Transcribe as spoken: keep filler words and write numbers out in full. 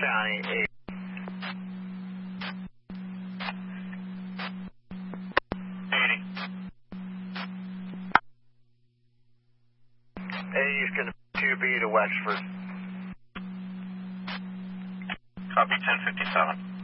County, eight. eighty. eighty is going to be two B to Wexford. Copy ten fifty-seven.